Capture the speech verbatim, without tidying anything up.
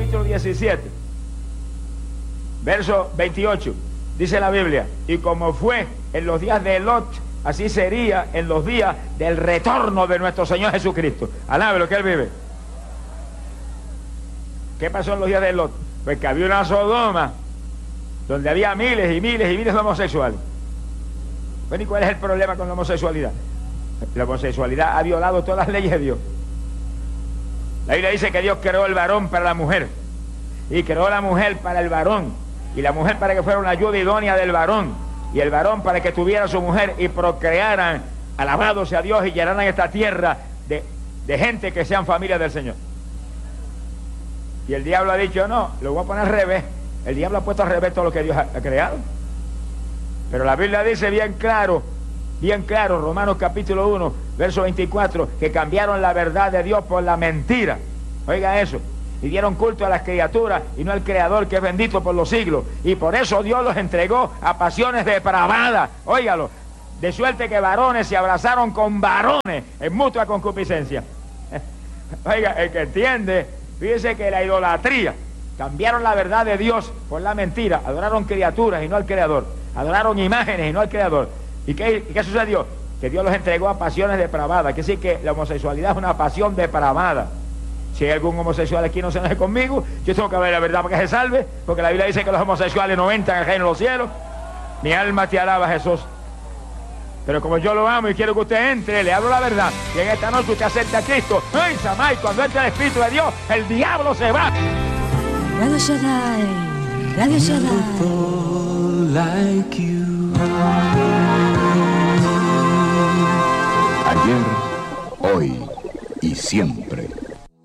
capítulo diecisiete, verso veintiocho, dice la Biblia: y como fue en los días de Lot, así sería en los días del retorno de nuestro Señor Jesucristo. Alabe lo que Él vive. ¿Qué pasó en los días de Lot? Pues que había una Sodoma donde había miles y miles y miles de homosexuales. Bueno, ¿y cuál es el problema con la homosexualidad? La homosexualidad ha violado todas las leyes de Dios. La Biblia dice que Dios creó el varón para la mujer, y creó la mujer para el varón, y la mujer para que fuera una ayuda idónea del varón, y el varón para que tuviera su mujer y procrearan, alabado sea Dios, y llenaran esta tierra de, de gente que sean familias del Señor. Y el diablo ha dicho: no, lo voy a poner al revés. El diablo ha puesto al revés todo lo que Dios ha, ha creado. Pero la Biblia dice bien claro, bien claro, Romanos capítulo uno, verso veinticuatro, que cambiaron la verdad de Dios por la mentira. Oiga eso. Y dieron culto a las criaturas y no al Creador, que es bendito por los siglos. Y por eso Dios los entregó a pasiones depravadas. Óigalo. De suerte que varones se abrazaron con varones en mutua concupiscencia. Oiga, el que entiende, fíjese que la idolatría, cambiaron la verdad de Dios por la mentira. Adoraron criaturas y no al Creador. Adoraron imágenes y no al Creador. ¿Y qué, y qué sucedió? Que Dios los entregó a pasiones depravadas. Quiere decir que la homosexualidad es una pasión depravada. Si hay algún homosexual aquí no se enoje conmigo, yo tengo que hablar la verdad para que se salve, porque la Biblia dice que los homosexuales no entran al reino de los cielos. Mi alma te alaba, Jesús. Pero como yo lo amo y quiero que usted entre, le hablo la verdad. Y en esta noche usted acepta a Cristo. ¡Ay, Samay! Cuando entra el Espíritu de Dios, el diablo se va. Radio Shaddai, Radio Shaddai. Like you. Ayer, hoy y siempre.